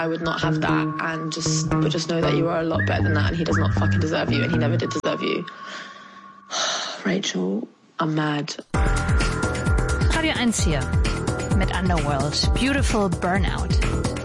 I would not have that and just know that you are a lot better than that and he does not fucking deserve you and he never did deserve you. Rachel, I'm mad. Radio 1 hier mit Underworld. Beautiful Burnout.